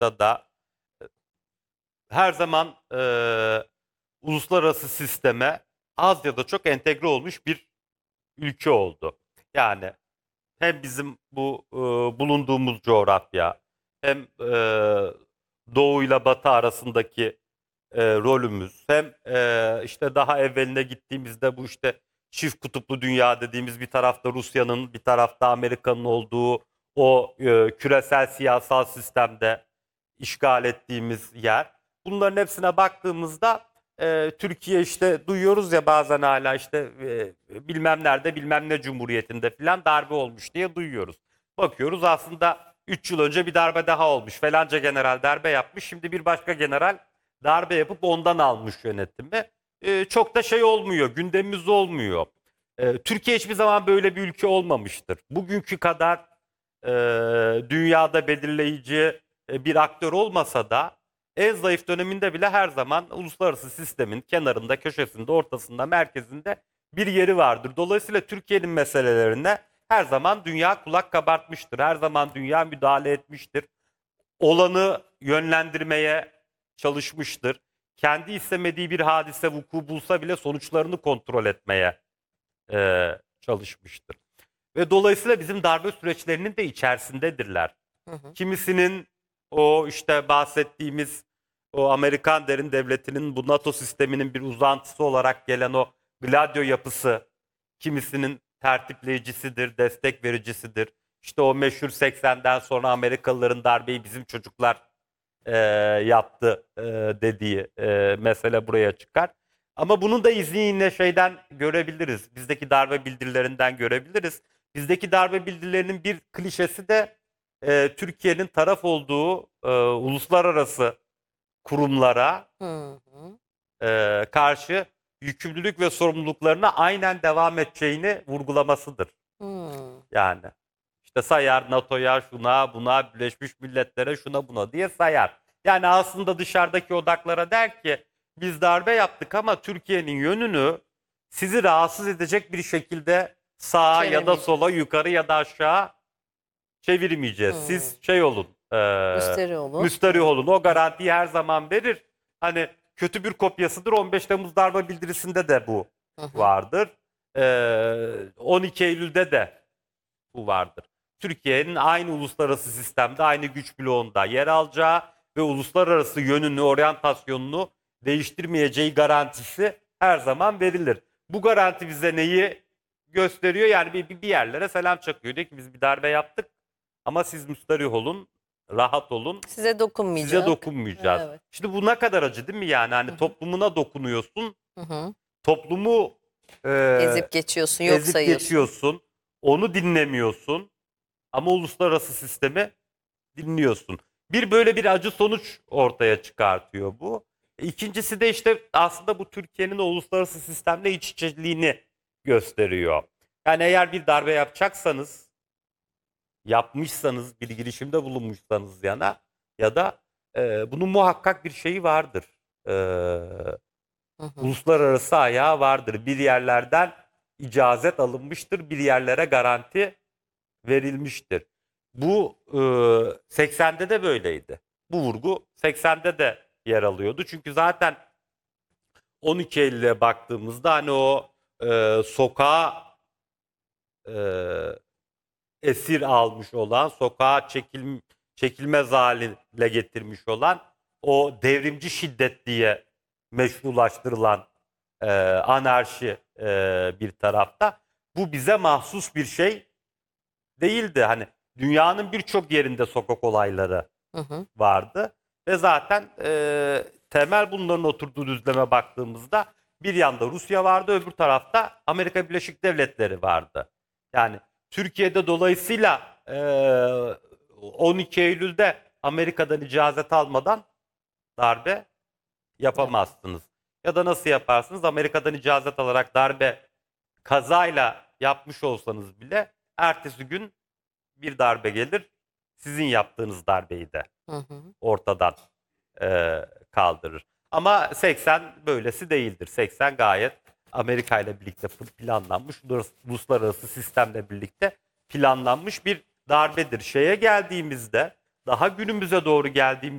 noktada her zaman uluslararası sisteme az ya da çok entegre olmuş bir ülke oldu. Yani hem bizim bu bulunduğumuz coğrafya hem Doğu ile Batı arasındaki rolümüz hem işte daha evveline gittiğimizde bu işte çift kutuplu dünya dediğimiz bir tarafta Rusya'nın bir tarafta Amerika'nın olduğu o küresel siyasal sistemde işgal ettiğimiz yer. Bunların hepsine baktığımızda Türkiye işte duyuyoruz ya bazen hala işte bilmem nerede bilmem ne cumhuriyetinde filan darbe olmuş diye duyuyoruz. Bakıyoruz aslında 3 yıl önce bir darbe daha olmuş. Falanca general darbe yapmış. Şimdi bir başka general darbe yapıp ondan almış yönetimi. Çok da şey olmuyor, gündemimiz olmuyor. Türkiye hiçbir zaman böyle bir ülke olmamıştır. Bugünkü kadar dünyada belirleyici bir aktör olmasa da en zayıf döneminde bile her zaman uluslararası sistemin kenarında, köşesinde, ortasında, merkezinde bir yeri vardır. Dolayısıyla Türkiye'nin meselelerine her zaman dünya kulak kabartmıştır. Her zaman dünya müdahale etmiştir. Olanı yönlendirmeye çalışmıştır. Kendi istemediği bir hadise vuku bulsa bile sonuçlarını kontrol etmeye çalışmıştır. Ve dolayısıyla bizim darbe süreçlerinin de içerisindedirler. Hı hı. Kimisinin o işte bahsettiğimiz o Amerikan derin devletinin bu NATO sisteminin bir uzantısı olarak gelen o Gladio yapısı, kimisinin tertipleyicisidir, destek vericisidir. İşte o meşhur 80'den sonra Amerikalıların darbeyi bizim çocuklar yaptı dediği mesele buraya çıkar. Ama bunun da izini yine şeyden görebiliriz. Bizdeki darbe bildirilerinden görebiliriz. Bizdeki darbe bildirilerinin bir klişesi de Türkiye'nin taraf olduğu uluslararası kurumlara Hı hı. karşı yükümlülük ve sorumluluklarına aynen devam edeceğini vurgulamasıdır. Hı. Yani işte sayar NATO'ya, şuna, buna, Birleşmiş Milletler'e, şuna, buna diye sayar. Yani aslında dışarıdaki odaklara der ki biz darbe yaptık ama Türkiye'nin yönünü sizi rahatsız edecek bir şekilde sağa ya da sola, Çevirmeyeceğiz. yukarı ya da aşağı çevirmeyeceğiz. Hı. Siz şey olun, Müsterih olun. müsterih olun. O garantiyi her zaman verir. Hani kötü bir kopyasıdır. 15 Temmuz darbe bildirisinde de bu Hı hı. vardır. 12 Eylül'de de bu vardır. Türkiye'nin aynı uluslararası sistemde, aynı güç bloğunda yer alacağı ve uluslararası yönünü, oryantasyonunu değiştirmeyeceği garantisi her zaman verilir. Bu garanti bize neyi gösteriyor? Yani bir yerlere selam çakıyor. Diyor ki biz bir darbe yaptık ama siz müsterih olun, rahat olun, Size size dokunmayacak. dokunmayacağız. Evet. Şimdi bu ne kadar acı değil mi yani? Hı Hani hı. toplumuna dokunuyorsun, Hı hı. toplumu Ezip geçiyorsun, yok ezip sayıyorsun. geçiyorsun, onu dinlemiyorsun ama uluslararası sistemi dinliyorsun. Bir böyle bir acı sonuç ortaya çıkartıyor bu. İkincisi de işte aslında bu Türkiye'nin o uluslararası sistemle iç içeliğini gösteriyor. Yani eğer bir darbe yapacaksanız, yapmışsanız, bir girişimde bulunmuşsanız ya da bunun muhakkak bir şeyi vardır. E, Hı hı. Uluslararası ayağı vardır. Bir yerlerden icazet alınmıştır, bir yerlere garanti verilmiştir. Bu 80'de de böyleydi. Bu vurgu 80'de de yer alıyordu. Çünkü zaten 12 Eylül'e baktığımızda hani o sokağa e, esir almış olan, sokağa çekilmez hale getirmiş olan o devrimci şiddet diye meşrulaştırılan anarşi bir tarafta. Bu bize mahsus bir şey değildi. Hani dünyanın birçok yerinde sokak olayları Hı hı. vardı. Ve zaten temel bunların oturduğu düzleme baktığımızda bir yanda Rusya vardı, öbür tarafta Amerika Birleşik Devletleri vardı. Yani Türkiye'de dolayısıyla 12 Eylül'de Amerika'dan icazet almadan darbe Evet. yapamazsınız. Ya da nasıl yaparsınız? Amerika'dan icazet alarak darbe kazayla yapmış olsanız bile ertesi gün bir darbe gelir, sizin yaptığınız darbeyi de Hı hı. ortadan kaldırır. Ama 80 böylesi değildir. 80 gayet Amerika ile birlikte planlanmış, uluslararası sistemle birlikte planlanmış bir darbedir. Şeye geldiğimizde, daha günümüze doğru geldiğimizde